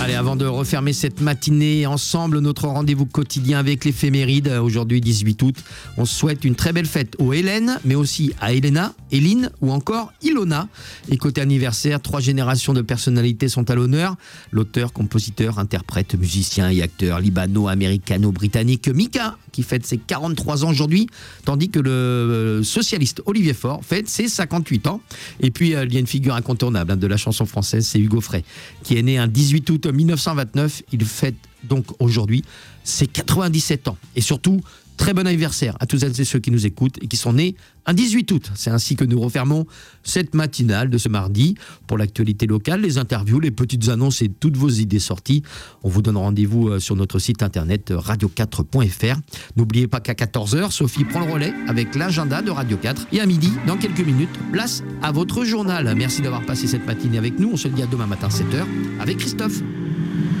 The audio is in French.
Allez, avant de refermer cette matinée ensemble, notre rendez-vous quotidien avec l'éphéméride, aujourd'hui 18 août, on souhaite une très belle fête aux Hélène, mais aussi à Elena, Éline ou encore Ilona. Et côté anniversaire, 3 générations de personnalités sont à l'honneur. L'auteur, compositeur, interprète, musicien et acteur libano-américano-britannique Mika, qui fête ses 43 ans aujourd'hui, tandis que le socialiste Olivier Faure fête ses 58 ans. Et puis, il y a une figure incontournable de la chanson française, c'est Hugo Frey, qui est né un 18 août 1929. Il fête donc aujourd'hui ses 97 ans. Et surtout, très bon anniversaire à tous celles et ceux qui nous écoutent et qui sont nés un 18 août. C'est ainsi que nous refermons cette matinale de ce mardi. Pour l'actualité locale, les interviews, les petites annonces et toutes vos idées sorties, on vous donne rendez-vous sur notre site internet radio4.fr. N'oubliez pas qu'à 14h, Sophie prend le relais avec l'agenda de Radio 4. Et à midi, dans quelques minutes, place à votre journal. Merci d'avoir passé cette matinée avec nous. On se dit à demain matin 7h avec Christophe.